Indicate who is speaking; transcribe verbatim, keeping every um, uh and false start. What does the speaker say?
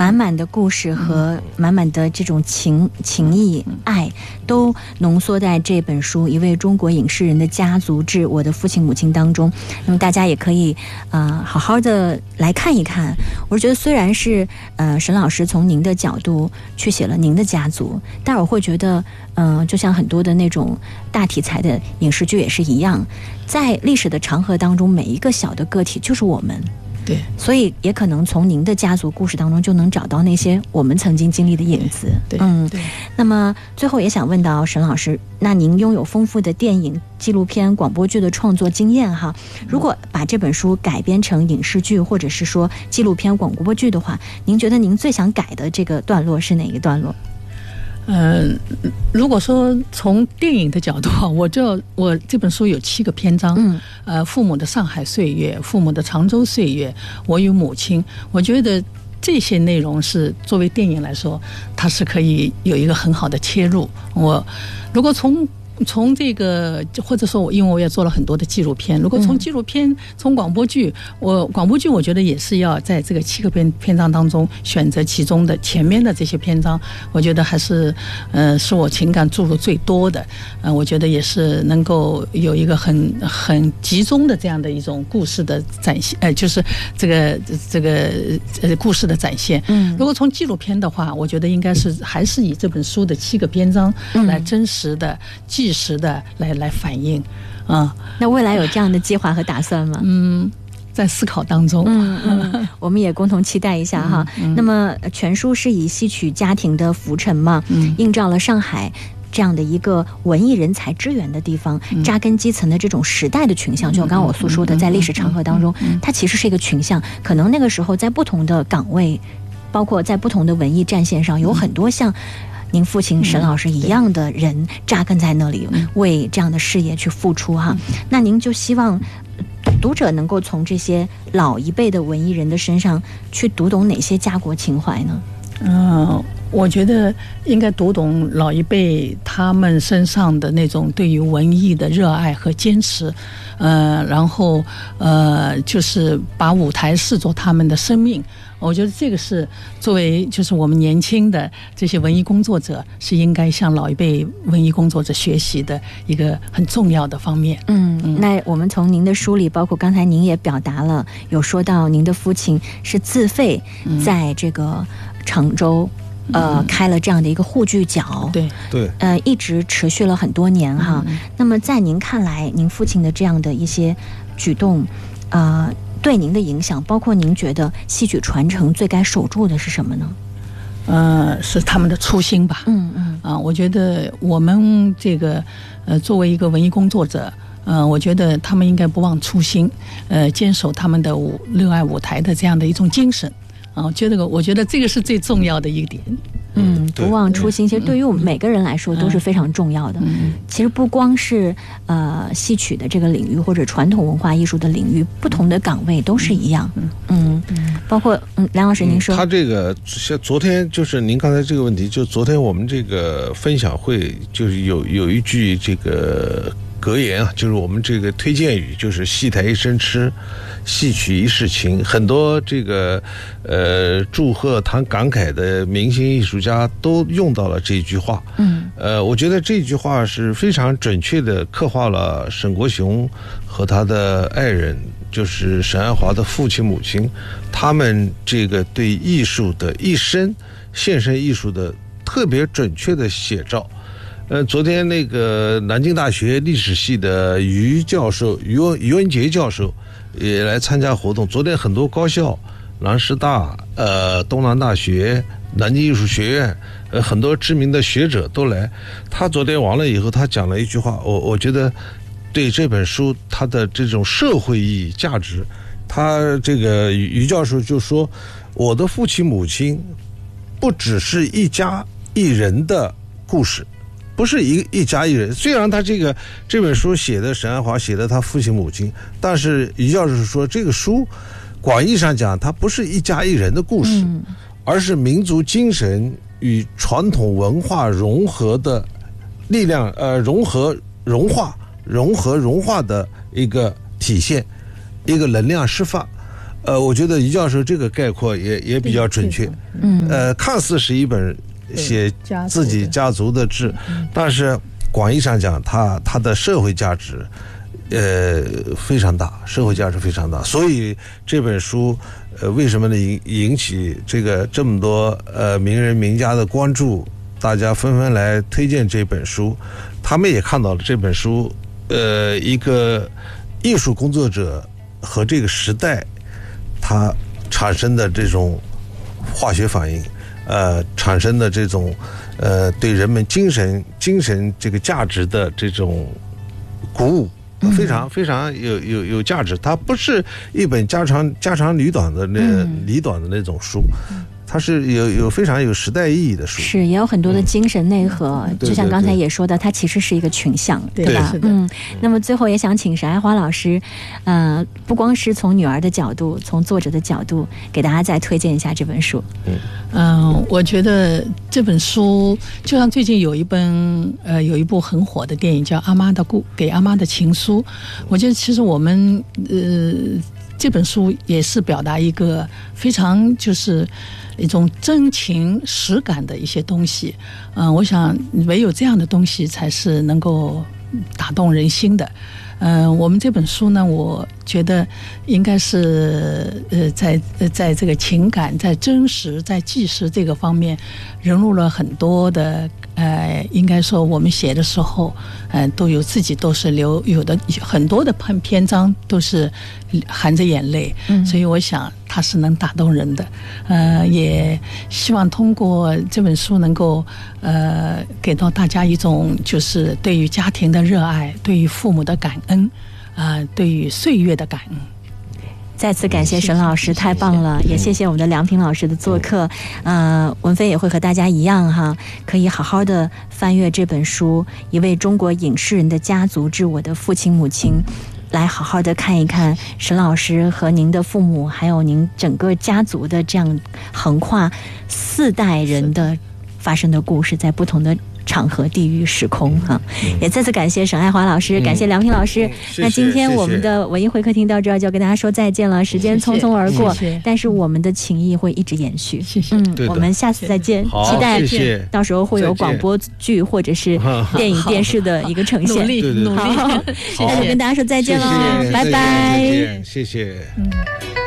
Speaker 1: 满满的故事和满满的这种情情谊爱，都浓缩在这本书《一位中国影视人的家族志：我的父亲母亲》当中。那么大家也可以呃好好的来看一看。我觉得虽然是呃沈老师从您的角度去写了您的家族，但我会觉得嗯、呃，就像很多的那种大题材的影视剧也是一样，在历史的长河当中，每一个小的个体就是我们。
Speaker 2: 对，
Speaker 1: 所以也可能从您的家族故事当中就能找到那些我们曾经经历的影子。
Speaker 2: 对，
Speaker 1: 嗯，
Speaker 2: 对。
Speaker 1: 那么最后也想问到沈老师，那您拥有丰富的电影、纪录片、广播剧的创作经验哈，如果把这本书改编成影视剧或者是说纪录片、广播剧的话，您觉得您最想改的这个段落是哪一个段落？
Speaker 2: 嗯、呃，如果说从电影的角度啊，我这我这本书有七个篇章，嗯，呃，父母的上海岁月，父母的常州岁月，我与母亲，我觉得这些内容是作为电影来说，它是可以有一个很好的切入。我如果从从这个，或者说我因为我也做了很多的纪录片，如果从纪录片、嗯、从广播剧，我广播剧我觉得也是要在这个七个篇篇章当中选择其中的前面的这些篇章，我觉得还是呃是我情感注入最多的，呃我觉得也是能够有一个很很集中的这样的一种故事的展现，呃就是这个这个呃故事的展现。嗯，如果从纪录片的话，我觉得应该是还是以这本书的七个篇章来真实的记。实的来来反映啊、嗯，
Speaker 1: 那未来有这样的计划和打算吗？
Speaker 2: 嗯，在思考当中。
Speaker 1: 嗯嗯，我们也共同期待一下哈。嗯嗯、那么全书是以吸取家庭的浮沉嘛，嗯、映照了上海这样的一个文艺人才支援的地方，嗯、扎根基层的这种时代的群像，就像刚刚我所说的，在历史长河当中，嗯嗯嗯、它其实是一个群像，可能那个时候在不同的岗位，包括在不同的文艺战线上，有很多像您父亲沈老师一样的人扎根在那里，为这样的事业去付出哈。那您就希望读者能够从这些老一辈的文艺人的身上去读懂哪些家国情怀呢？
Speaker 2: 嗯、呃，我觉得应该读懂老一辈他们身上的那种对于文艺的热爱和坚持，呃，然后呃，就是把舞台视作他们的生命。我觉得这个是作为就是我们年轻的这些文艺工作者是应该向老一辈文艺工作者学习的一个很重要的方面。
Speaker 1: 嗯，嗯那我们从您的书里，包括刚才您也表达了，有说到您的父亲是自费在这个常州、嗯、呃开了这样的一个沪剧角，
Speaker 2: 对
Speaker 3: 对，
Speaker 1: 呃一直持续了很多年哈。嗯、那么在您看来，您父亲的这样的一些举动，呃。对您的影响，包括您觉得戏曲传承最该守住的是什么呢？
Speaker 2: 呃，是他们的初心吧。嗯嗯啊，我觉得我们这个呃，作为一个文艺工作者，呃，我觉得他们应该不忘初心，呃，坚守他们的舞热爱舞台的这样的一种精神啊。我觉得，我觉得这个是最重要的一点。
Speaker 1: 嗯，不忘初心，其实对于我们每个人来说都是非常重要的。嗯、其实不光是呃戏曲的这个领域，或者传统文化艺术的领域，不同的岗位都是一样。嗯嗯，包括嗯，梁老师您说，
Speaker 3: 嗯、他这个像昨天就是您刚才这个问题，就昨天我们这个分享会就是有有一句这个格言啊，就是我们这个推荐语，就是戏台一声痴，戏曲一世情。很多这个呃祝贺谈感慨的明星艺术家都用到了这句话。嗯，呃，我觉得这句话是非常准确的刻画了沈国雄和他的爱人，就是沈爱华的父亲母亲，他们这个对艺术的一生献身艺术的特别准确的写照。呃，昨天那个南京大学历史系的于教授、于文于文杰教授也来参加活动。昨天很多高校，南师大、呃东南大学、南京艺术学院，呃很多知名的学者都来。他昨天完了以后，他讲了一句话，我我觉得对这本书它的这种社会意义价值，他这个于教授就说，我的父亲母亲不只是一家一人的故事。不是一一家一人，虽然他这个这本书写的沈爱华写的他父亲母亲，但是于教授说这个书广义上讲它不是一家一人的故事，嗯、而是民族精神与传统文化融合的力量，呃，融合融化融合融化的一个体现，一个能量释放。 呃，我觉得于教授这个概括也也比较准确。嗯，呃，看似是一本写自己家族的志，但是广义上讲，它它的社会价值，呃，非常大，社会价值非常大。所以这本书，呃，为什么呢引引起这个这么多呃名人名家的关注？大家纷纷来推荐这本书，他们也看到了这本书，呃，一个艺术工作者和这个时代它产生的这种化学反应，呃，产生的这种呃对人们精神精神这个价值的这种鼓舞，非常非常有有有价值。它不是一本家长家长里短的那里短的那种书。它是有有非常有时代意义的书，
Speaker 1: 是也有很多的精神内核，
Speaker 3: 嗯、
Speaker 1: 就像刚才也说的，它其实是一个群像，
Speaker 2: 对
Speaker 1: 吧？嗯，那么最后也想请沈爱华老师，呃，不光是从女儿的角度，从作者的角度，给大家再推荐一下这本书。
Speaker 2: 嗯、呃，我觉得这本书就像最近有一本呃有一部很火的电影叫《阿妈的故给阿妈的情书》，我觉得其实我们呃这本书也是表达一个非常就是一种真情实感的一些东西，嗯、呃，我想唯有这样的东西才是能够打动人心的。嗯、呃，我们这本书呢，我觉得应该是呃，在在这个情感、在真实、在纪实这个方面，融入了很多的呃，应该说我们写的时候，呃，都有自己都是流有的很多的篇篇章都是含着眼泪，嗯，所以我想它是能打动人的。呃，也希望通过这本书能够呃，给到大家一种就是对于家庭的热爱，对于父母的感恩。呃，对于岁月的感恩，
Speaker 1: 再次感谢沈老师，太棒了！也谢谢我们的梁平老师的做客。呃，文飞也会和大家一样哈，可以好好的翻阅这本书《一位中国影视人的家族之我的父亲母亲》，来好好的看一看沈老师和您的父母，还有您整个家族的这样横跨四代人的发生的故事，在不同的场合、地域、时空哈、嗯，也再次感谢沈爱华老师，嗯、感谢梁平老师、嗯。那今天我们的文艺会客厅到这儿就要跟大家说再见了，时间匆匆而过，谢谢但是我们的情谊会一直延续。谢谢，嗯，我们下次再见，期待到时候会有广播剧或者是电影、电视的一个呈现。
Speaker 2: 努力，努力，
Speaker 1: 那就跟大家说再见了，拜拜，
Speaker 3: 谢谢。嗯。